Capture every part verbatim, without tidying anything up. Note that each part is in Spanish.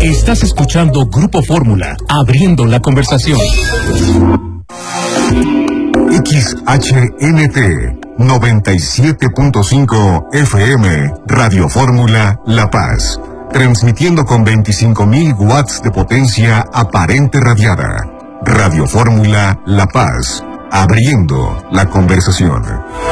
Estás escuchando Grupo Fórmula, abriendo la conversación. X H N T noventa y siete punto cinco F M, Radio Fórmula La Paz, transmitiendo con veinticinco mil watts de potencia aparente radiada. Radio Fórmula La Paz, abriendo la conversación.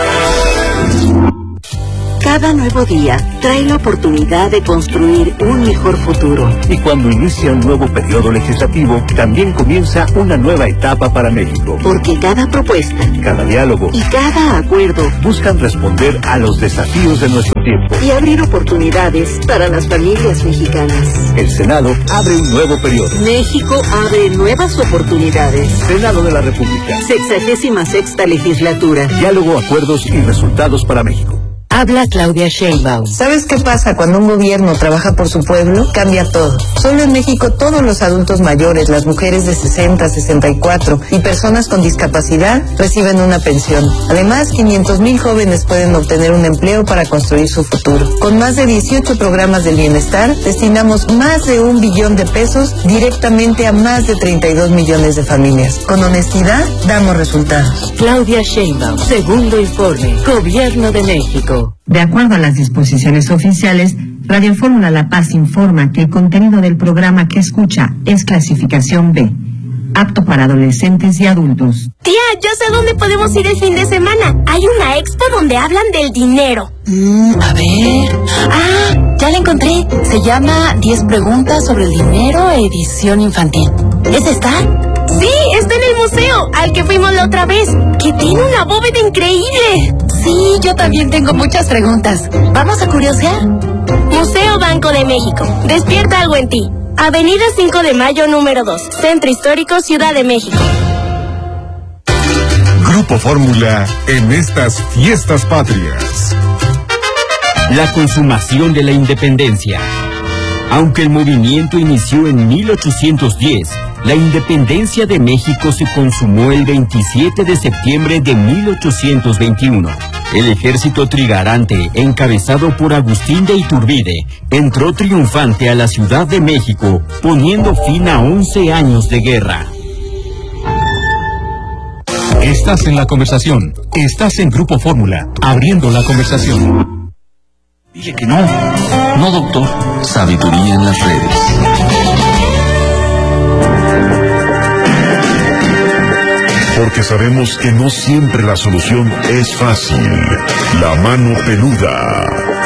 Cada nuevo día trae la oportunidad de construir un mejor futuro. Y cuando inicia un nuevo periodo legislativo, también comienza una nueva etapa para México. Porque cada propuesta, cada diálogo y cada acuerdo buscan responder a los desafíos de nuestro tiempo y abrir oportunidades para las familias mexicanas. El Senado abre un nuevo periodo. México abre nuevas oportunidades. Senado de la República. Sexagésima sexta legislatura. Diálogo, acuerdos y resultados para México. Habla Claudia Sheinbaum. ¿Sabes qué pasa cuando un gobierno trabaja por su pueblo? Cambia todo. Solo en México todos los adultos mayores, las mujeres de sesenta, sesenta y cuatro y personas con discapacidad reciben una pensión. Además, quinientos mil jóvenes pueden obtener un empleo para construir su futuro. Con más de dieciocho programas del bienestar, destinamos más de un billón de pesos directamente a más de treinta y dos millones de familias. Con honestidad, damos resultados. Claudia Sheinbaum, segundo informe, Gobierno de México. De acuerdo a las disposiciones oficiales, Radio Fórmula La Paz informa que el contenido del programa que escucha es clasificación B, apto para adolescentes y adultos. Tía, yo sé dónde podemos ir el fin de semana. Hay una expo donde hablan del dinero. Mm, a ver... Ah, ya la encontré. Se llama diez preguntas sobre el dinero, edición infantil. ¿Es esta? Sí, está en el museo, al que fuimos la otra vez, que tiene una bóveda increíble. Sí, yo también tengo muchas preguntas. ¿Vamos a curiosear? Museo Banco de México. Despierta algo en ti. Avenida cinco de mayo, número dos. Centro Histórico, Ciudad de México. Grupo Fórmula en estas fiestas patrias. La consumación de la independencia. Aunque el movimiento inició en mil ochocientos diez, la independencia de México se consumó el veintisiete de septiembre de mil ochocientos veintiuno. El ejército trigarante, encabezado por Agustín de Iturbide, entró triunfante a la Ciudad de México, poniendo fin a once años de guerra. Estás en la conversación. Estás en Grupo Fórmula, abriendo la conversación. Dije que no. No, doctor. Sabiduría en las redes. Porque sabemos que no siempre la solución es fácil. La mano peluda.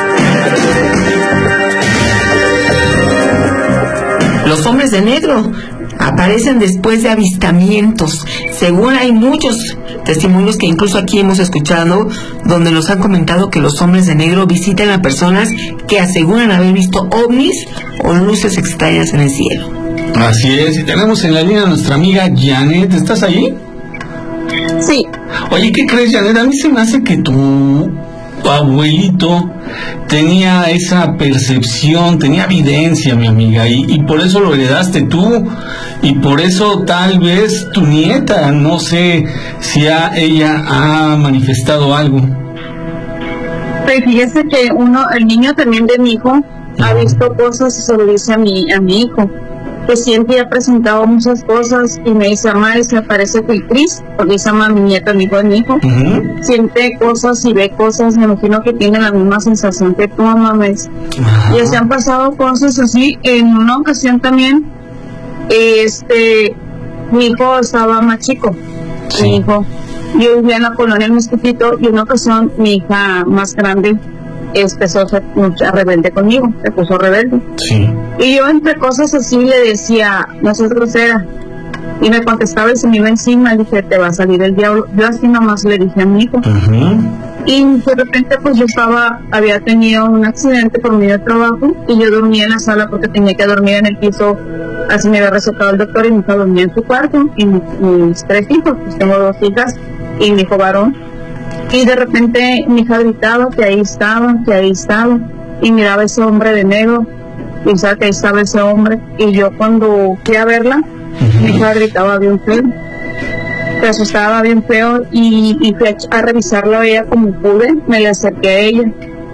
Los hombres de negro aparecen después de avistamientos. Según hay muchos testimonios que incluso aquí hemos escuchado, donde nos han comentado que los hombres de negro visitan a personas que aseguran haber visto ovnis o luces extrañas en el cielo. Así es, y tenemos en la línea a nuestra amiga Janet. ¿Estás ahí? Sí. Oye, ¿qué crees, Janet? A mí se me hace que tu abuelito tenía esa percepción, tenía evidencia, mi amiga, y, y por eso lo heredaste tú, y por eso tal vez tu nieta, no sé si a ella ha manifestado algo. Pues fíjese que uno, el niño también de mi hijo, uh-huh. ha visto cosas y se lo dice a mi, a mi hijo, que siempre ha presentado muchas cosas y me dice, mamá, se parece que el Cris, porque se llama mi nieta, mi hijo, mi hijo, uh-huh. siente cosas y ve cosas, me imagino que tiene la misma sensación que tú, mamá, me dice. Uh-huh. Y se han pasado cosas así. En una ocasión también, este, mi hijo estaba más chico, sí. mi hijo, yo vivía en la colonia El Mosquitito, y en una ocasión mi hija más grande empezó a ser mucha rebelde conmigo, se puso rebelde. Sí. Y yo entre cosas así le decía, no seas grosera. Y me contestaba y se me iba encima, y dije, te va a salir el diablo. Yo así nomás le dije a mi hijo. Uh-huh. Y de repente pues yo estaba, había tenido un accidente por medio de trabajo, y yo dormía en la sala porque tenía que dormir en el piso, así me había recetado el doctor, y mi hija dormía en su cuarto, y mis, mis tres hijos, pues tengo dos hijas, y mi hijo varón. Y de repente mi hija gritaba que ahí estaba, que ahí estaba, y miraba ese hombre de negro, y pensaba que ahí estaba ese hombre, y yo cuando fui a verla, uh-huh. mi hija gritaba bien feo, se asustaba bien feo, y, y fui a, a revisarla a ella como pude, me le acerqué a ella,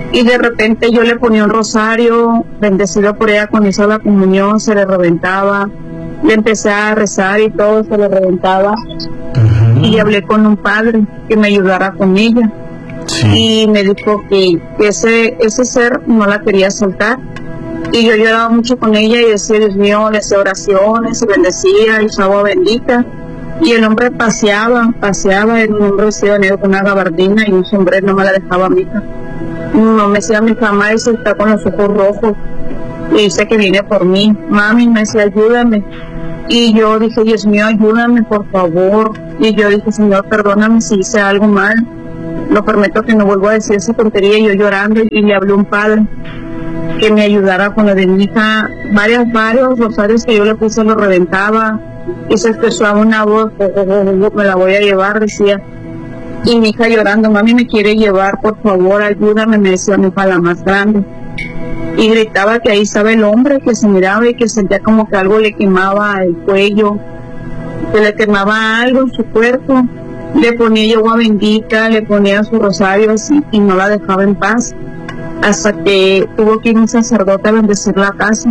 Y de repente yo le ponía un rosario, bendecido por ella cuando hizo la comunión, se le reventaba. Le empecé a rezar y todo se le reventaba. Uh-huh. Y hablé con un padre que me ayudara con ella. Sí. Y me dijo que, que ese, ese ser no la quería soltar. Y yo lloraba mucho con ella y decía, Dios mío, le hacía oraciones, se bendecía y su agua bendita. Y el hombre paseaba, paseaba en un hombre vestido de negro con una gabardina y un sombrero, no me la dejaba a mi hija. No me decía mi mamá, ese está con los ojos rojos y dice que viene por mí. Mami, me decía, ayúdame. Y yo dije, Dios mío, ayúdame, por favor. Y yo dije, Señor, perdóname si hice algo mal. Lo prometo que no vuelvo a decir esa tontería. Y yo llorando, y le hablé a un padre que me ayudara con lo de mi hija. Varios, varios rosarios que yo le puse lo reventaba. Y se expresó a una voz, me la voy a llevar, decía. Y mi hija llorando, mami me quiere llevar, por favor, ayúdame, me decía mi hija la más grande. Y gritaba que ahí estaba el hombre, que se miraba y que sentía como que algo le quemaba el cuello, que le quemaba algo en su cuerpo. Le ponía agua bendita, le ponía su rosario así y no la dejaba en paz. Hasta que tuvo que ir un sacerdote a bendecir la casa.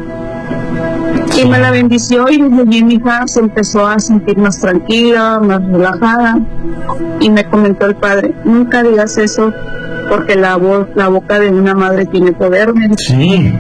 Y me la bendició y desde allí mi hija se empezó a sentir más tranquila, más relajada. Y me comentó el padre, nunca digas eso porque la voz, la boca de una madre tiene poder. Me dijo. Sí.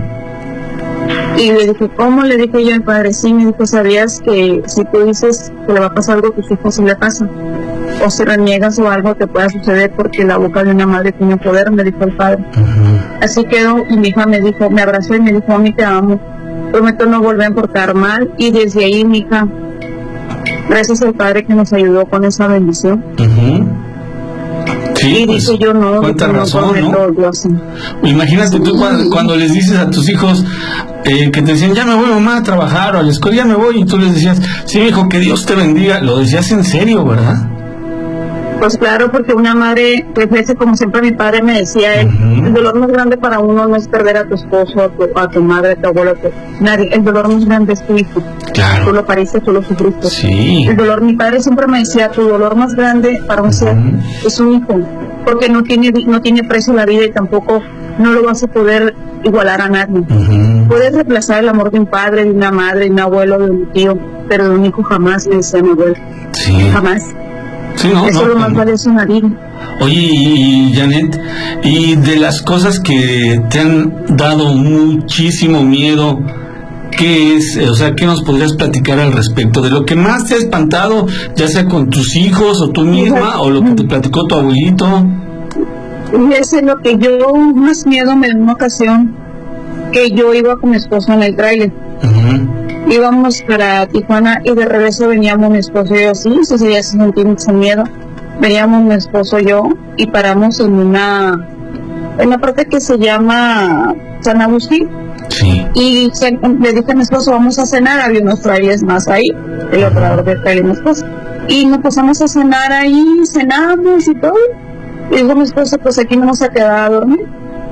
Y le dije, ¿cómo? Le dije yo al padre, sí, me dijo, ¿sabías que si tú dices que le va a pasar algo a tus hijos, sí le pasa? O si reniegas o algo te pueda suceder porque la boca de una madre tiene poder, me dijo el padre. Uh-huh. Así quedó y mi hija me dijo, me abrazó y me dijo, a mí te amo. Prometo no volver a portar mal. Y desde ahí mi hija, gracias al padre que nos ayudó con esa bendición. Uh-huh. Sí, y pues, dije yo no, cuánta no razón, ¿no? Así. Imagínate tú cuando, cuando les dices a tus hijos eh, que te decían, ya me voy mamá a trabajar o a la escuela, ya me voy, y tú les decías, sí hijo, que Dios te bendiga, lo decías en serio, ¿verdad? Pues claro, porque una madre, pues como siempre mi padre me decía, él, uh-huh. el dolor más grande para uno no es perder a tu esposo, a tu, a tu madre, a tu abuelo, a tu, nadie, el dolor más grande es tu hijo. Claro. Tú lo pariste, tú lo sufriste. Sí. El dolor, mi padre siempre me decía, tu dolor más grande para un uh-huh. ser es un hijo, porque no tiene, no tiene precio la vida y tampoco no lo vas a poder igualar a nadie. Uh-huh. Puedes reemplazar el amor de un padre, de una madre, de un abuelo, de un tío, pero de un hijo jamás, me decía mi abuelo. Sí. Jamás. Sí, no, eso no, es lo más no. valioso en la vida. Oye, y Janet, y de las cosas que te han dado muchísimo miedo, ¿qué es? O sea, ¿qué nos podrías platicar al respecto? De lo que más te ha espantado, ya sea con tus hijos o tú misma, o lo que te platicó tu abuelito. Y eso es lo que yo más miedo me dio en una ocasión, que yo iba con mi esposo en el tráiler. Uh-huh. Íbamos para Tijuana y de regreso veníamos mi esposo y yo, sí, eso sí, ya se sentí mucho miedo. Veníamos mi esposo y yo y paramos en una en una parte que se llama San Agustín. Sí. Y se, le dije a mi esposo, vamos a cenar, había unos trailers más ahí, el operador de trailer y mi esposo. Y nos pasamos a cenar ahí, cenamos y todo. Y dijo mi esposo, pues aquí no vamos a quedar a dormir.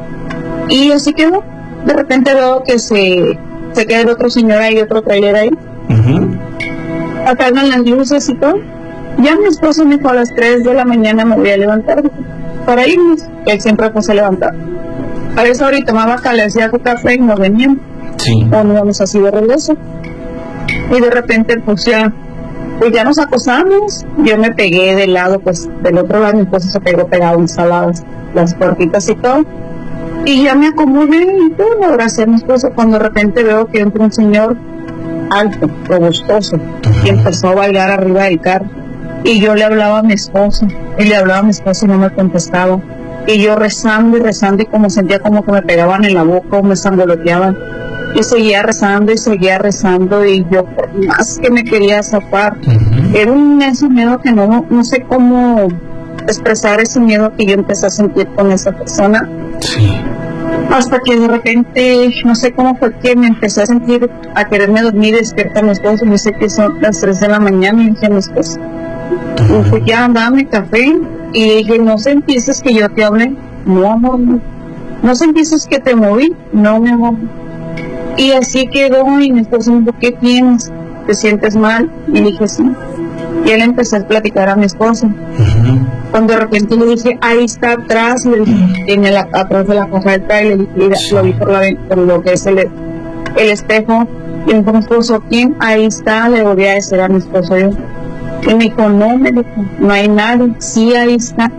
Y así quedó. De repente veo que se... se queda el otro señor ahí, otro trailer ahí. Uh-huh. Apagan las luces y todo. Ya mi esposo me dijo, a las tres de la mañana me voy a levantar para irnos. Él siempre pues se levantaba. A esa hora y tomaba acá, le hacía su café y nos veníamos. Sí. O nos íbamos así de regreso. Y de repente pues ya, pues ya nos acostamos. Yo me pegué del lado, pues del otro lado mi esposo se pegó pegado en saladas, las puertitas y todo. Y ya me acomodé y todo, me abracé a mi esposo cuando de repente veo que entra un señor alto, robustoso, uh-huh. y empezó a bailar arriba del carro. Y yo le hablaba a mi esposo, y le hablaba a mi esposo y no me contestaba. Y yo rezando y rezando y como sentía como que me pegaban en la boca o me sangoloteaban. Y seguía rezando y seguía rezando y yo por más que me quería zafar. Uh-huh. Era un inmenso miedo que no, no sé cómo expresar ese miedo que yo empecé a sentir con esa persona. Sí. Hasta que de repente, no sé cómo fue que me empecé a sentir, a quererme dormir, despierta a mi esposo, me dice que son las tres de la mañana y dije a mi esposo, uh-huh. y pues ya andaba mi café y dije, no sentiste que yo te hablé, no amor, no, no sentiste que te moví, no mi amor. Y así quedó y mi esposo me dijo, ¿qué tienes? ¿Te sientes mal? Y dije, sí. Y él empezó a platicar a mi esposo. Uh-huh. Cuando de repente le dije, ahí está atrás, le dije, en el, atrás de la caja del trailer, le dije, lo vi por, la, por lo que es el, el espejo, y me dijo, mi esposo, ¿quién? Ahí está, le volví a decir a mi esposo yo. Y me dijo, no, me dijo, no hay nadie, sí, ahí está.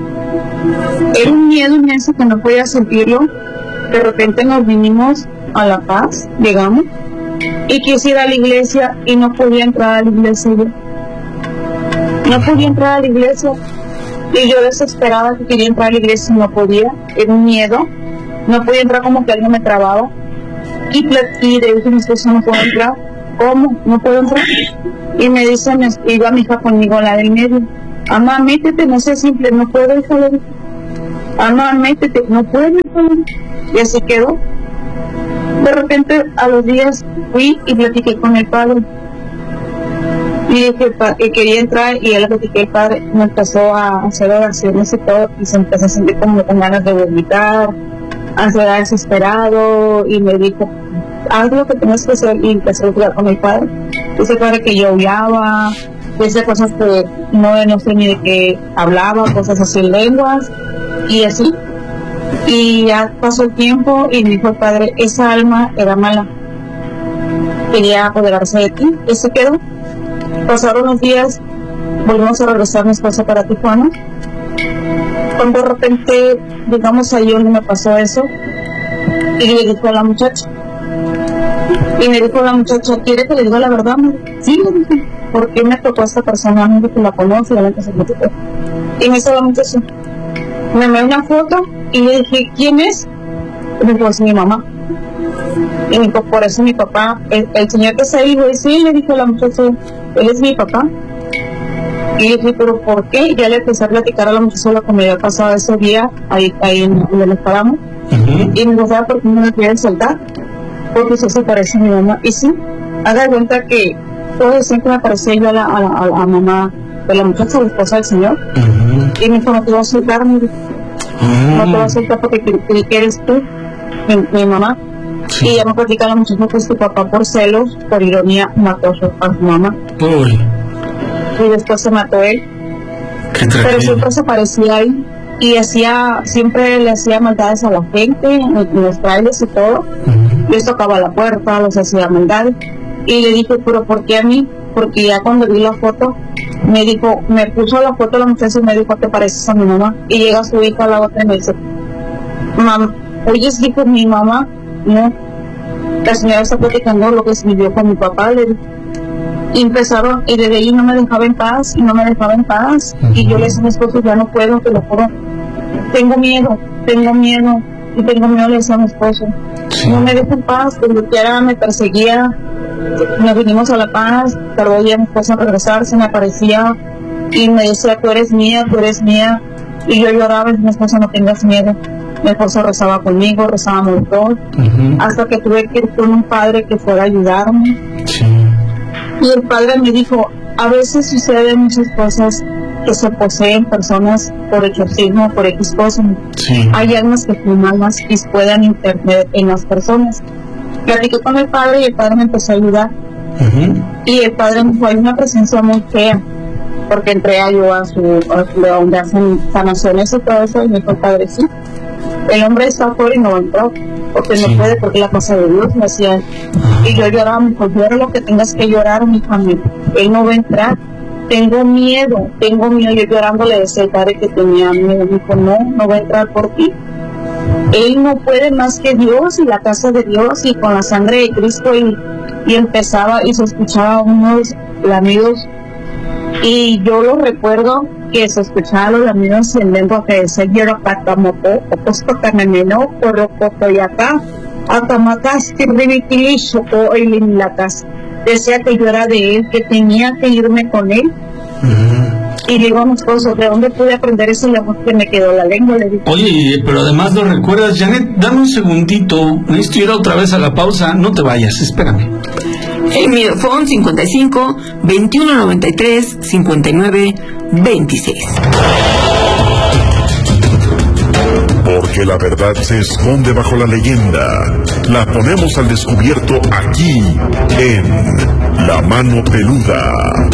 Era un miedo inmenso que no podía sentirlo. De repente nos vinimos a La Paz, llegamos, y quise ir a la iglesia y no podía entrar a la iglesia yo. No podía entrar a la iglesia. Y yo desesperada que quería entrar a la iglesia y no podía, era un miedo, no podía entrar, como que alguien me trababa. Y, y le dije a mi esposo, no puedo entrar. ¿Cómo? No puedo entrar. Y me dice, me, iba mi hija conmigo, la del medio, mamá, métete, no sé, simple, no puedo, hija, le dije. Mamá, métete, no puedo, hija. Y así quedó. De repente, a los días, fui y platiqué con el padre. Y dije que quería entrar, y él le platiqué, el padre me empezó a hacer oraciones y todo, y se empezó a sentir como con ganas de vomitar, ansiedad, desesperado, y me dijo, haz lo que tienes que hacer, y empecé a jugar con el padre. Dice el padre que yo odiaba, dice cosas que no, no sé ni de qué hablaba, cosas así en lenguas, y así. Y ya pasó el tiempo, y me dijo el padre, esa alma era mala, quería apoderarse de ti, y se quedó. Pasaron los días, volvimos a regresar mi esposa para Tijuana. Cuando de repente llegamos ahí donde me pasó eso, y le dijo a la muchacha, y me dijo la muchacha, ¿quiere que le diga la verdad? Sí, le dije, ¿por qué me tocó a esta persona? Me dijo que la conoce, la neta se me tocó. Y me hizo la muchacha, me dio una foto, y le dije, ¿quién es? Y me dijo, es mi mamá. Y me dijo, por eso mi papá, el, el señor que se dijo, y sí, le dijo a la muchacha, él es mi papá. Y le dije, ¿pero por qué? Y ya le empecé a platicar a la muchacha lo que me había pasado ese día, ahí, ahí en donde nos paramos. Uh-huh. Y me dijo, ¿sabes por qué no me quieren soltar? Porque eso se parece a mi mamá. Y sí, haga cuenta que todo el tiempo me parecía yo a la, a la, a la mamá de la muchacha, la esposa del señor. Uh-huh. Y me dijo, no te voy a soltar, me dijo. Uh-huh. No te voy a soltar porque que, que eres tú, mi, mi mamá. Sí. Y ya me platica la muchacha que su papá, por celos, por ironía, mató a su, a su mamá. Uy. Y después se mató él. Pero siempre se parecía ahí. Y hacía, siempre le hacía maldades a la gente, en los trailers y todo. Uh-huh. Les tocaba la puerta, los hacía maldades. Y le dije, ¿pero por qué a mí? Porque ya cuando vi la foto, me dijo, me puso la foto de la muchacha y me dijo, ¿te pareces a mi mamá? Y llega su hija a la otra y me dice, mamá, oyes, dijo mi mamá. No, la señora está platicando lo que se vivió con mi papá, le, y empezaron, y desde ahí no me dejaba en paz, y no me dejaba en paz, uh-huh. Y yo le decía a mi esposo, ya no puedo, te lo juro, tengo miedo, tengo miedo, y tengo miedo, le decía a mi esposo, sí. No me dejo en paz, porque quiera me perseguía, nos vinimos a La Paz, tardó ya mi esposo en regresar, se me aparecía, y me decía, tú eres mía, tú eres mía, y yo lloraba, y mi esposo, no tengas miedo. Mi esposo rezaba conmigo, rezábamos los dos, uh-huh. Hasta que tuve que ir con un padre que fuera a ayudarme. Sí. Y el padre me dijo, a veces suceden muchas cosas que se poseen personas por exorcismo, por X cosas. Sí. Hay almas que fuman más y puedan internet en las personas. Platiqué con el padre y el padre me empezó a ayudar. Uh-huh. Y el padre me dijo, hay una presencia muy fea, porque entré a yo a su, a su donde hacen sanaciones y todo eso, y me dijo el padre, sí. El hombre está afuera y no entró, porque sí. No puede, porque la casa de Dios me hacía. Uh-huh. Y yo lloraba, me dijo, llora lo que tengas que llorar, mi familia. Él no va a entrar. Tengo miedo, tengo miedo. Yo llorando le decía al padre que tenía miedo. Me dijo, no, no va a entrar por ti. Él no puede más que Dios y la casa de Dios y con la sangre de Cristo. Y, y empezaba y se escuchaba unos lamidos. Y yo lo recuerdo que se escuchaban los lamidos en lengua que decía, yo era patamoto, o puesto cananeno, por lo que acá, atamacas, que ridiculizo, o en la casa. Decía que yo era de él, que tenía que irme con él. Uh-huh. Y digo a mi esposo, ¿de dónde pude aprender ese lenguaje que me quedó la lengua? Le dije, oye, pero además lo recuerdas, Janet, dame un segundito, necesito ir otra vez a la pausa, no te vayas, espérame. El mío fue cincuenta y cinco, veintiuno noventa y tres, cincuenta y nueve, veintiséis. Porque la verdad se esconde bajo la leyenda. La ponemos al descubierto aquí, en La Mano Peluda.